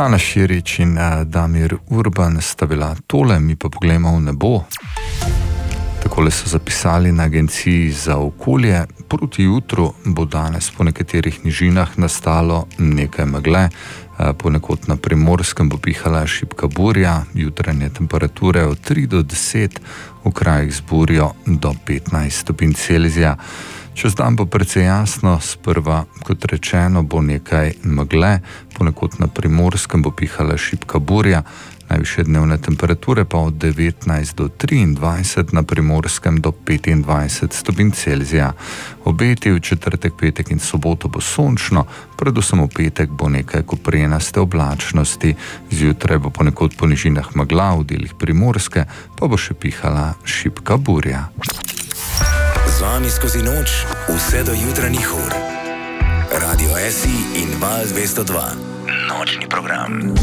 Ana Širič in Damir Urban sta bila tole, mi pa poglejmo v nebo. Takole so zapisali na Agenciji za okolje. Proti jutru bo danes po nekaterih nižinah nastalo nekaj megle. Ponekod na Primorskem bo pihala šibka burja, jutranje temperature od 3 do 10, v krajih z burjo do 15 stopinj Celzija. Čez dan bo precej jasno, sprva, kot rečeno, bo nekaj megle, ponekod na Primorskem bo pihala šibka burja, najvišje dnevne temperature pa od 19 do 23, na Primorskem do 25 stopinj Celzija. Obeti v četrtek, petek in soboto bo sončno, predvsem v petek bo nekaj koprenaste oblačnosti, zjutraj bo ponekod po nižinah megla, v delih Primorske pa bo še pihala šibka burja. Z vami skozi noč, vse do jutranjih ur. Radio SI in Val 202. Nočni program.